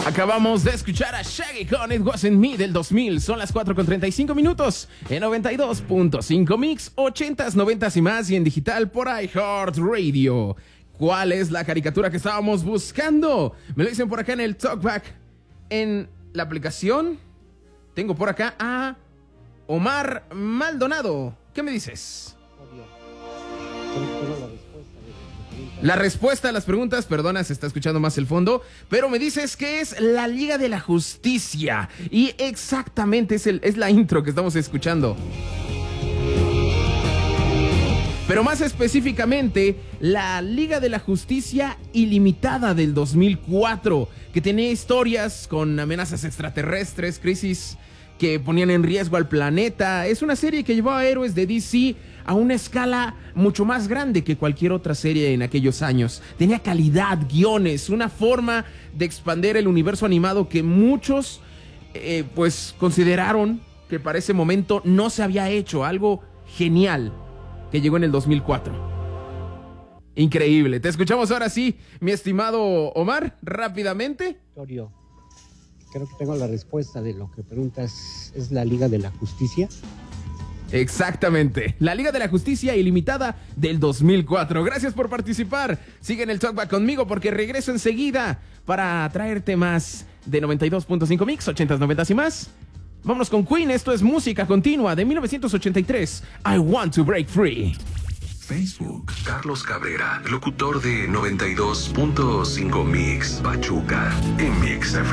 Acabamos de escuchar a Shaggy con It Wasn't Me del 2000. Son las 4:35 minutos en 92.5 Mix, 80s, 90s y más, y en digital por iHeartRadio. ¿Cuál es la caricatura que estábamos buscando? Me lo dicen por acá en el Talkback. En la aplicación tengo por acá a Omar Maldonado. ¿Qué me dices? La respuesta a las preguntas, perdona, se está escuchando más el fondo, pero me dices que es la Liga de la Justicia. Y exactamente es la intro que estamos escuchando. Pero más específicamente, la Liga de la Justicia Ilimitada del 2004, que tenía historias con amenazas extraterrestres, crisis que ponían en riesgo al planeta. Es una serie que llevó a héroes de DC a una escala mucho más grande que cualquier otra serie en aquellos años. Tenía calidad, guiones, una forma de expandir el universo animado que muchos pues consideraron que para ese momento no se había hecho. Algo genial que llegó en el 2004. Increíble. Te escuchamos ahora sí, mi estimado Omar, rápidamente. Creo que tengo la respuesta de lo que preguntas. ¿Es la Liga de la Justicia? Exactamente, la Liga de la Justicia Ilimitada del 2004. Gracias por participar. Sigue en el Talkback conmigo porque regreso enseguida para traerte más de 92.5 Mix, 80s, 90s y más. Vámonos con Queen, esto es música continua de 1983. I Want to Break Free. Facebook, Carlos Cabrera, locutor de 92.5 Mix, Pachuca, en Mix FM.